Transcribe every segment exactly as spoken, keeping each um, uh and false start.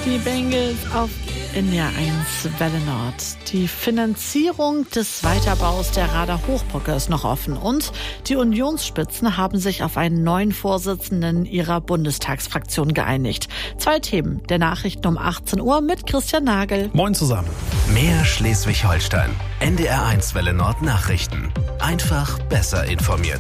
Die Bengals auf N D R eins Welle Nord. Die Finanzierung des Weiterbaus der Rader Hochbrücke ist noch offen und die Unionsspitzen haben sich auf einen neuen Vorsitzenden ihrer Bundestagsfraktion geeinigt. Zwei Themen der Nachrichten um achtzehn Uhr mit Christian Nagel. Moin zusammen. Mehr Schleswig-Holstein. N D R eins Welle Nord Nachrichten. Einfach besser informiert.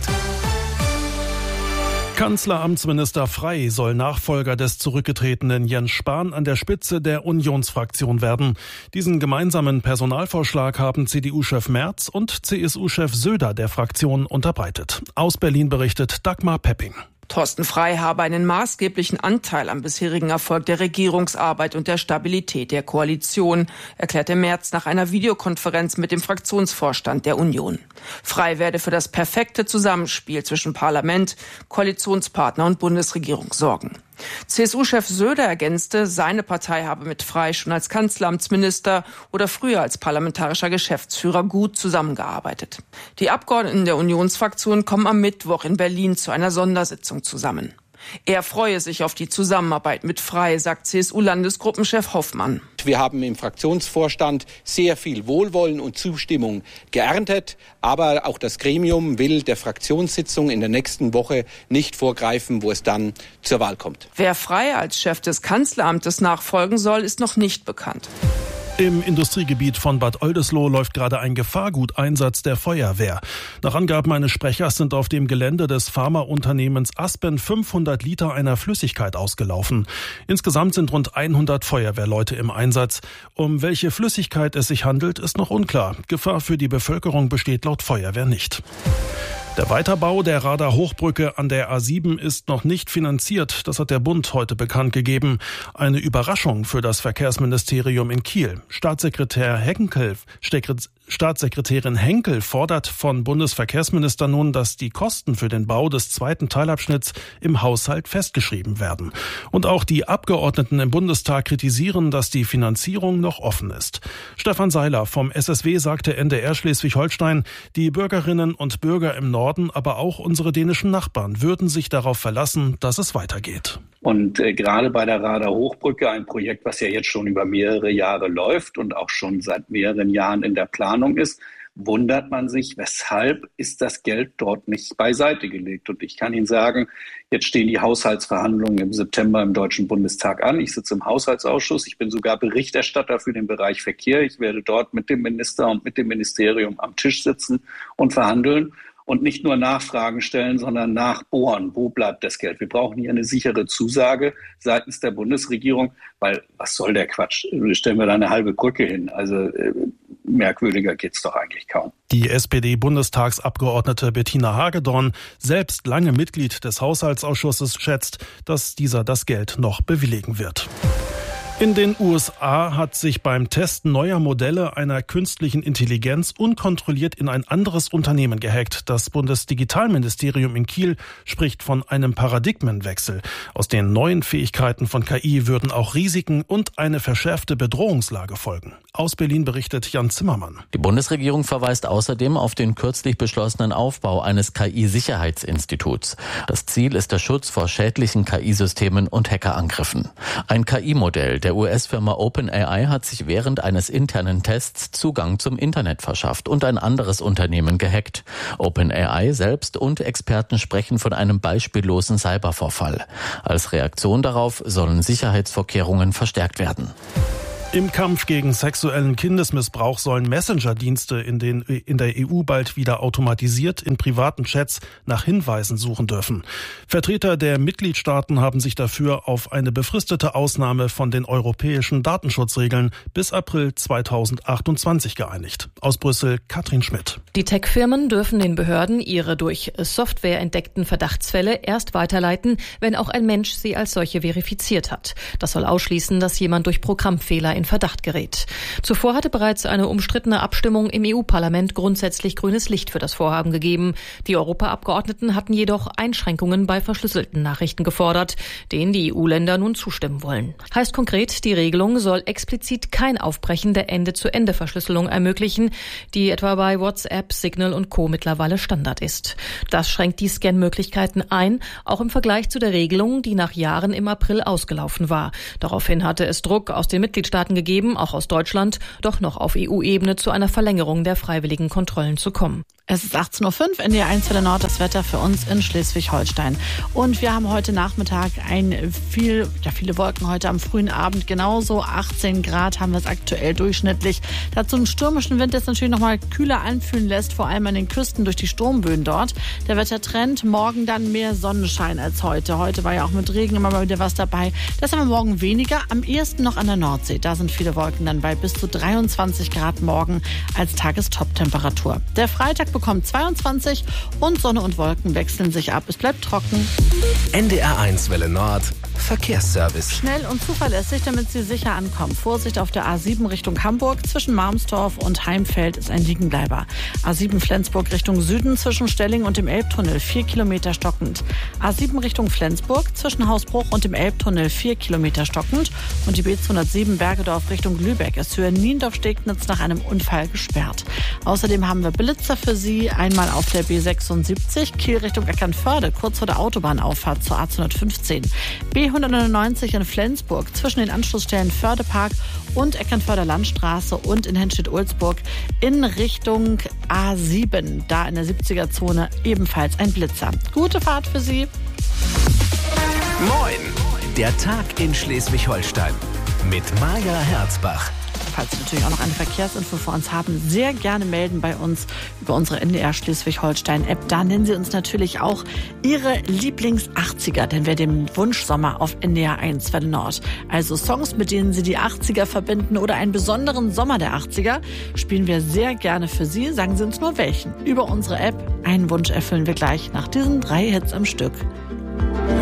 Kanzleramtsminister Frey soll Nachfolger des zurückgetretenen Jens Spahn an der Spitze der Unionsfraktion werden. Diesen gemeinsamen Personalvorschlag haben C D U-Chef Merz und C S U-Chef Söder der Fraktion unterbreitet. Aus Berlin berichtet Dagmar Pepping. Thorsten Frey habe einen maßgeblichen Anteil am bisherigen Erfolg der Regierungsarbeit und der Stabilität der Koalition, erklärte Merz nach einer Videokonferenz mit dem Fraktionsvorstand der Union. Frey werde für das perfekte Zusammenspiel zwischen Parlament, Koalitionspartner und Bundesregierung sorgen. C S U-Chef Söder ergänzte, seine Partei habe mit Frey schon als Kanzleramtsminister oder früher als parlamentarischer Geschäftsführer gut zusammengearbeitet. Die Abgeordneten der Unionsfraktion kommen am Mittwoch in Berlin zu einer Sondersitzung zusammen. Er freue sich auf die Zusammenarbeit mit Frey, sagt C S U-Landesgruppenchef Hoffmann. Wir haben im Fraktionsvorstand sehr viel Wohlwollen und Zustimmung geerntet, aber auch das Gremium will der Fraktionssitzung in der nächsten Woche nicht vorgreifen, wo es dann zur Wahl kommt. Wer Frey als Chef des Kanzleramtes nachfolgen soll, ist noch nicht bekannt. Im Industriegebiet von Bad Oldesloe läuft gerade ein Gefahrguteinsatz der Feuerwehr. Nach Angaben eines Sprechers sind auf dem Gelände des Pharmaunternehmens Aspen fünfhundert Liter einer Flüssigkeit ausgelaufen. Insgesamt sind rund hundert Feuerwehrleute im Einsatz. Um welche Flüssigkeit es sich handelt, ist noch unklar. Gefahr für die Bevölkerung besteht laut Feuerwehr nicht. Der Weiterbau der Rader Hochbrücke an der A sieben ist noch nicht finanziert. Das hat der Bund heute bekannt gegeben. Eine Überraschung für das Verkehrsministerium in Kiel. Staatssekretär Henkel, Staatssekretärin Henkel fordert von Bundesverkehrsminister nun, dass die Kosten für den Bau des zweiten Teilabschnitts im Haushalt festgeschrieben werden. Und auch die Abgeordneten im Bundestag kritisieren, dass die Finanzierung noch offen ist. Stefan Seiler vom S S W sagte N D R Schleswig-Holstein, die Bürgerinnen und Bürger im Norden, aber auch unsere dänischen Nachbarn würden sich darauf verlassen, dass es weitergeht. Und äh, gerade bei der Rader Hochbrücke, ein Projekt, was ja jetzt schon über mehrere Jahre läuft und auch schon seit mehreren Jahren in der Planung ist, wundert man sich, weshalb ist das Geld dort nicht beiseite gelegt. Und ich kann Ihnen sagen, jetzt stehen die Haushaltsverhandlungen im September im Deutschen Bundestag an. Ich sitze im Haushaltsausschuss. Ich bin sogar Berichterstatter für den Bereich Verkehr. Ich werde dort mit dem Minister und mit dem Ministerium am Tisch sitzen und verhandeln. Und nicht nur Nachfragen stellen, sondern nachbohren. Wo bleibt das Geld? Wir brauchen hier eine sichere Zusage seitens der Bundesregierung, weil was soll der Quatsch? Stellen wir da eine halbe Brücke hin. Also äh, merkwürdiger geht's doch eigentlich kaum. Die S P D-Bundestagsabgeordnete Bettina Hagedorn, selbst lange Mitglied des Haushaltsausschusses, schätzt, dass dieser das Geld noch bewilligen wird. In den U S A hat sich beim Testen neuer Modelle einer künstlichen Intelligenz unkontrolliert in ein anderes Unternehmen gehackt. Das Bundesdigitalministerium in Kiel spricht von einem Paradigmenwechsel. Aus den neuen Fähigkeiten von K I würden auch Risiken und eine verschärfte Bedrohungslage folgen. Aus Berlin berichtet Jan Zimmermann. Die Bundesregierung verweist außerdem auf den kürzlich beschlossenen Aufbau eines K I-Sicherheitsinstituts. Das Ziel ist der Schutz vor schädlichen K I-Systemen und Hackerangriffen. Ein K I-Modell der U S-Firma OpenAI hat sich während eines internen Tests Zugang zum Internet verschafft und ein anderes Unternehmen gehackt. OpenAI selbst und Experten sprechen von einem beispiellosen Cybervorfall. Als Reaktion darauf sollen Sicherheitsvorkehrungen verstärkt werden. Im Kampf gegen sexuellen Kindesmissbrauch sollen Messenger-Dienste in, den, in der E U bald wieder automatisiert in privaten Chats nach Hinweisen suchen dürfen. Vertreter der Mitgliedstaaten haben sich dafür auf eine befristete Ausnahme von den europäischen Datenschutzregeln bis April zweitausendachtundzwanzig geeinigt. Aus Brüssel Katrin Schmidt. Die Tech-Firmen dürfen den Behörden ihre durch Software entdeckten Verdachtsfälle erst weiterleiten, wenn auch ein Mensch sie als solche verifiziert hat. Das soll ausschließen, dass jemand durch Programmfehler in Verdacht gerät. Zuvor hatte bereits eine umstrittene Abstimmung im E U-Parlament grundsätzlich grünes Licht für das Vorhaben gegeben. Die Europaabgeordneten hatten jedoch Einschränkungen bei verschlüsselten Nachrichten gefordert, denen die E U-Länder nun zustimmen wollen. Heißt konkret, die Regelung soll explizit kein Aufbrechen der Ende-zu-Ende-Verschlüsselung ermöglichen, die etwa bei WhatsApp, Signal und Co. mittlerweile Standard ist. Das schränkt die Scan-Möglichkeiten ein, auch im Vergleich zu der Regelung, die nach Jahren im April ausgelaufen war. Daraufhin hatte es Druck aus den Mitgliedstaaten gegeben, auch aus Deutschland, doch noch auf E U-Ebene zu einer Verlängerung der freiwilligen Kontrollen zu kommen. Es ist achtzehn Uhr fünf, N D R eins für den Nord, das Wetter für uns in Schleswig-Holstein. Und wir haben heute Nachmittag ein viel, ja, viele Wolken heute am frühen Abend. Genauso achtzehn Grad haben wir es aktuell durchschnittlich. Dazu einen stürmischen Wind, der es natürlich nochmal kühler anfühlen lässt, vor allem an den Küsten durch die Sturmböen dort. Der Wettertrend, morgen dann mehr Sonnenschein als heute. Heute war ja auch mit Regen immer mal wieder was dabei. Das haben wir morgen weniger, am ehesten noch an der Nordsee. Da sind viele Wolken dann bei bis zu dreiundzwanzig Grad morgen als Tagestop-Temperatur. Der Freitag bekommt zweiundzwanzig und Sonne und Wolken wechseln sich ab. Es bleibt trocken. N D R eins Welle Nord Verkehrsservice. Schnell und zuverlässig, damit Sie sicher ankommen. Vorsicht auf der A sieben Richtung Hamburg. Zwischen Malmstorf und Heimfeld ist ein Liegenbleiber. A sieben Flensburg Richtung Süden zwischen Stelling und dem Elbtunnel vier Kilometer stockend. A sieben Richtung Flensburg zwischen Hausbruch und dem Elbtunnel vier Kilometer stockend. Und die B zweihundertsieben Bergedorf Richtung Lübeck ist Höhe Niendorf-Stegnitz nach einem Unfall gesperrt. Außerdem haben wir Blitzer für Sie. Einmal auf der B sechsundsiebzig Kiel Richtung Eckernförde, kurz vor der Autobahnauffahrt zur A zweihundertfünfzehn. B hundertneunundneunzig in Flensburg zwischen den Anschlussstellen Fördepark und Eckernförder Landstraße und in Henstedt-Ulzburg in Richtung A sieben. Da in der siebziger-Zone ebenfalls ein Blitzer. Gute Fahrt für Sie. Moin! Der Tag in Schleswig-Holstein mit Maja Herzbach. Falls Sie natürlich auch noch eine Verkehrsinfo für uns haben, sehr gerne melden bei uns über unsere N D R Schleswig-Holstein-App. Da nennen Sie uns natürlich auch Ihre Lieblings-achtziger, denn wir den Wunschsommer auf N D R eins Welle Nord. Also Songs, mit denen Sie die achtziger verbinden oder einen besonderen Sommer der achtziger, spielen wir sehr gerne für Sie. Sagen Sie uns nur welchen. Über unsere App. Einen Wunsch erfüllen wir gleich nach diesen drei Hits am Stück.